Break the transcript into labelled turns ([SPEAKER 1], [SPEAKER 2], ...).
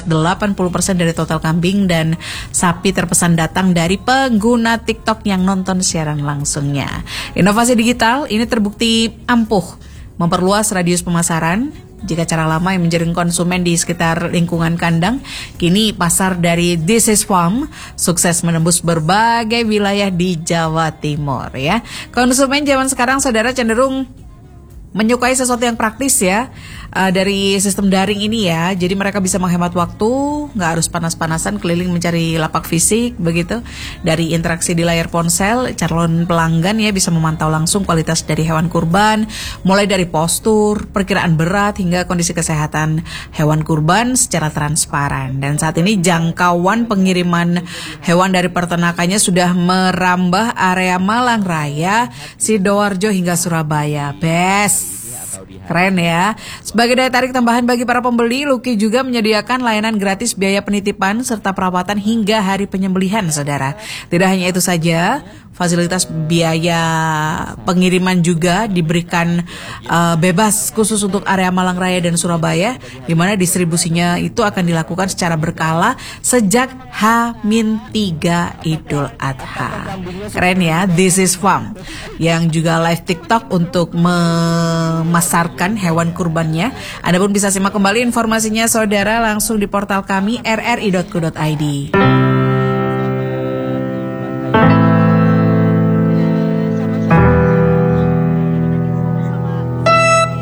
[SPEAKER 1] sekitar 80% dari total kambing dan sapi terpesan datang dari pengguna TikTok yang nonton siaran langsungnya. Inovasi digital ini terbukti ampuh memperluas radius pemasaran. Jika cara lama yang menjaring konsumen di sekitar lingkungan kandang, kini pasar dari This is Farm sukses menembus berbagai wilayah di Jawa Timur ya. Konsumen zaman sekarang saudara cenderung menyukai sesuatu yang praktis ya, dari sistem daring ini ya. Jadi mereka bisa menghemat waktu, nggak harus panas-panasan keliling mencari lapak fisik begitu. Dari interaksi di layar ponsel, calon pelanggan ya bisa memantau langsung kualitas dari hewan kurban, mulai dari postur, perkiraan berat hingga kondisi kesehatan hewan kurban secara transparan. Dan saat ini jangkauan pengiriman hewan dari peternakannya sudah merambah area Malang Raya, Sidoarjo hingga Surabaya. Keren ya. Sebagai daya tarik tambahan bagi para pembeli, Luki juga menyediakan layanan gratis biaya penitipan serta perawatan hingga hari penyembelihan, saudara. Tidak hanya itu saja, fasilitas biaya pengiriman juga diberikan bebas khusus untuk area Malang Raya dan Surabaya, di mana distribusinya itu akan dilakukan secara berkala sejak H-3 Idul Adha. Keren ya, This is Farm yang juga live TikTok untuk memasarkan hewan kurbannya. Anda pun bisa simak kembali informasinya saudara langsung di portal kami rri.co.id.